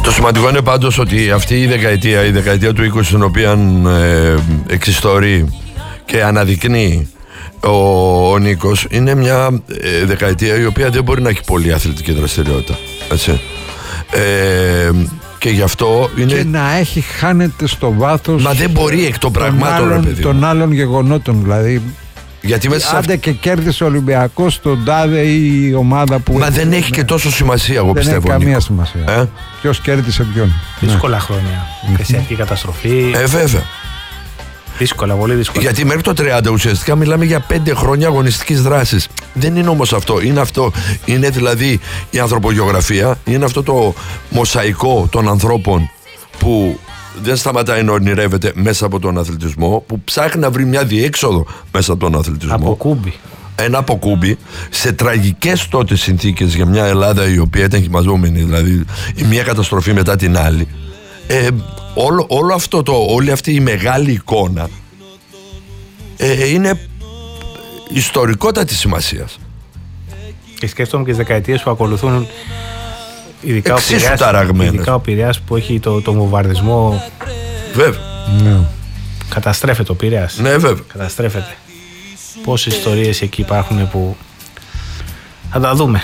Το σημαντικό είναι πάντως ότι αυτή η δεκαετία του 20, στην οποία εξιστορεί και αναδεικνύει ο Νίκος, είναι μια δεκαετία η οποία δεν μπορεί να έχει πολύ αθλητική δραστηριότητα, έτσι. Και γι' αυτό είναι. Και να έχει χάνεται στο βάθος. Μα δεν μπορεί εκ των πραγμάτων των άλλων γεγονότων, δηλαδή. Γιατί μέσα άντε και κέρδισε ο Ολυμπιακός τον τάδε ή η ομάδα που. Μα δεν έχει και τόσο σημασία, εγώ πιστεύω. Δεν έχει καμία σημασία. Ποιος κέρδισε ποιον. Δύσκολα χρόνια. Εκκλησιαστική καταστροφή. Βέβαια. Δύσκολα, πολύ δύσκολα. Γιατί μέχρι το 30 ουσιαστικά μιλάμε για 5 χρόνια αγωνιστικής δράσης. Δεν είναι όμως αυτό. Είναι δηλαδή η ανθρωπογεωγραφία, είναι αυτό το μοσαϊκό των ανθρώπων που δεν σταματάει να ονειρεύεται μέσα από τον αθλητισμό, που ψάχνει να βρει μια διέξοδο μέσα από τον αθλητισμό. Αποκούμπι. Ένα αποκούμπι σε τραγικές τότε συνθήκες για μια Ελλάδα η οποία ήταν χυμαζόμενη, δηλαδή η μία καταστροφή μετά την άλλη. Όλο αυτό όλη αυτή η μεγάλη εικόνα είναι ιστορικότατη σημασίας. Και σκέφτομαι και τις δεκαετίες που ακολουθούν, ειδικά ο Πειραιάς που έχει το βομβαρδισμό. Βέβαια. Ναι. Καταστρέφεται ο Πειραιάς. Ναι, βέβαια. Καταστρέφεται. Πόσες ιστορίες εκεί υπάρχουν που θα τα δούμε.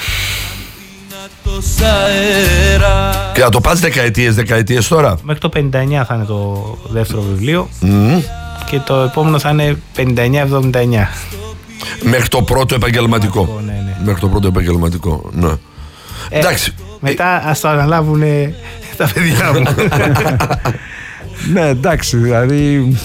Και να το πας δεκαετίες τώρα. Μέχρι το 59 θα είναι το δεύτερο βιβλίο και το επόμενο θα είναι 59-79. Μέχρι το πρώτο επαγγελματικό. Ναι. Μέχρι το πρώτο επαγγελματικό, ναι. Εντάξει. Μετά ας το αναλάβουν τα παιδιά μου. Ναι, εντάξει, δηλαδή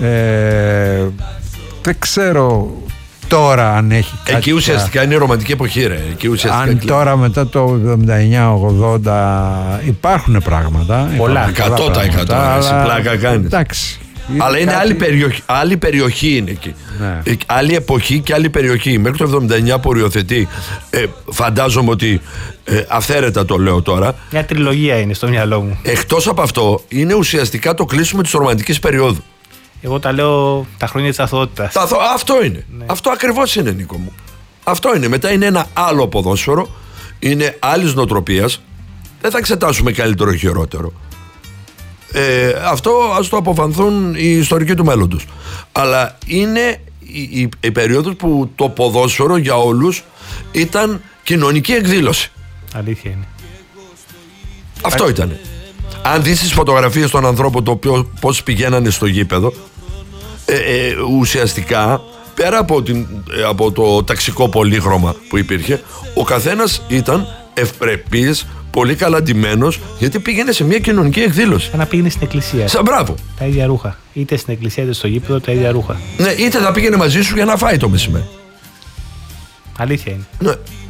δεν ξέρω τώρα αν έχει κάτι. Εκεί ουσιαστικά είναι η ρομαντική εποχή, ρε. Αν τώρα μετά το 79-80 υπάρχουν πράγματα. Πολλά. 100%. Εσύ πλάκα κάνεις. Εντάξει. Αλλά είναι άλλη περιοχή είναι εκεί. Ναι. Άλλη εποχή και άλλη περιοχή. Μέχρι το 79 που οριοθετεί, φαντάζομαι ότι αυθαίρετα το λέω τώρα. Μια τριλογία είναι στο μυαλό μου. Εκτός από αυτό, είναι ουσιαστικά το κλείσιμο της ρομαντικής περίοδου. Εγώ τα λέω τα χρόνια της αθωότητας. Αυτό είναι. Ναι. Αυτό ακριβώς είναι, Νίκο μου. Αυτό είναι. Μετά είναι ένα άλλο ποδόσφαιρο. Είναι άλλης νοοτροπίας. Δεν θα εξετάσουμε καλύτερο ή χειρότερο. Αυτό ας το αποφανθούν οι ιστορικοί του μέλλοντος. Αλλά είναι η περίοδος που το ποδόσφαιρο για όλους ήταν κοινωνική εκδήλωση. Αλήθεια είναι. Αυτό ήταν. Αν δεις τις φωτογραφίες των ανθρώπων, το πώς πηγαίνανε στο γήπεδο, ουσιαστικά πέρα από το ταξικό πολύχρωμα που υπήρχε, ο καθένας ήταν ευπρεπής, πολύ καλά ντυμένος, γιατί πήγαινε σε μια κοινωνική εκδήλωση. Σαν να πήγαινε στην εκκλησία. Μπράβο. Τα ίδια ρούχα. Είτε στην εκκλησία είτε στο γήπεδο, τα ίδια ρούχα. Ναι, είτε θα πήγαινε μαζί σου για να φάει το μεσημέρι. Αλήθεια είναι. Ναι.